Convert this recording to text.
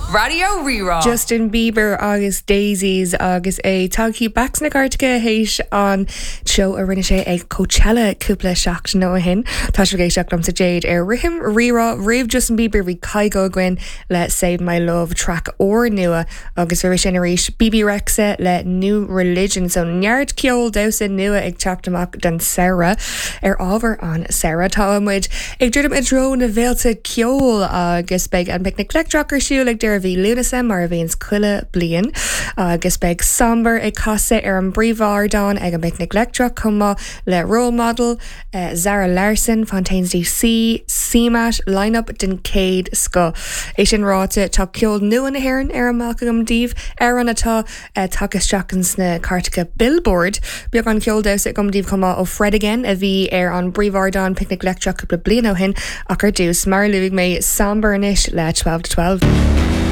Radio Rerá. Justin Bieber agus Daisies agus táí backs na Gartica hééis an show a rinne sé ag Coachella cúpla seach nó a hin. Tá sé gééis seach sa Jade ar rihim Rerá rih Justin Bieber bhí caiigó gin le Save My Love track ó nua agus bhí sin éis BB Rexa le New Religion so neart ceol dosa nua ag teachtamach den Sarah ar ábhar an Sarah támuid ag dúdum i dro na bhéalta ceol agus beag an picnic lectraachar siú le deir bhí Lunasa mar a bhíons cuile blian agus beag somber ag casa ar an bríomhardán ag an picnic lectraach chumá le role model Zara Larson Fontaines DC CMAT line-up den céad sco é sin ráte tá ceol nua na hhéireann ar an Malcolm Díomh ar an atá takas seachans na Cartica Billboard beag an ceol dosa gom díomh chumá ó Fred again a bhí ar an bríomhardán picnic lectraach cúpla blian ó hin ach ar dús mar luigh mé somber inis le 12 to 12.